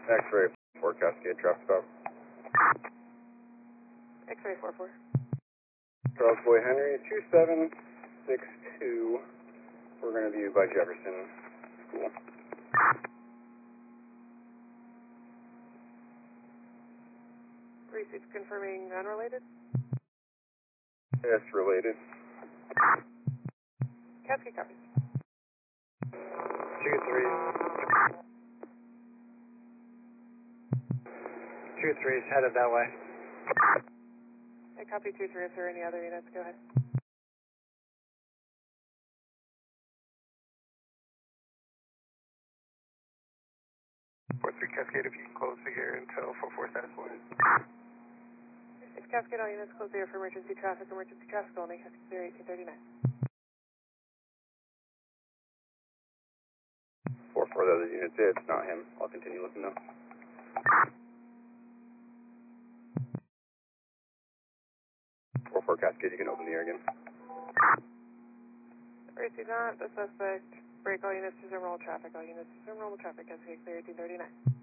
X-ray 4 Cascade, traffic stop. X-ray 44. Charles Boy Henry, 2762. We're going to view by Jefferson School. 36 confirming unrelated. Yes, related. Cascade copies. 2-3. 2-3 is headed that way. I copy 2-3. If there are any other units, go ahead. 4-3 Cascade, if you can close the air until 4-4 satisfied. If Cascade, all units close the air for emergency traffic only. Cascade 1839. 4-4, the other units, it's not him. I'll continue looking though. 4-4 Cascade, you can open the air again. Receive not the suspect. Break all units to normal traffic. All units to normal traffic. Cascade clear 1839.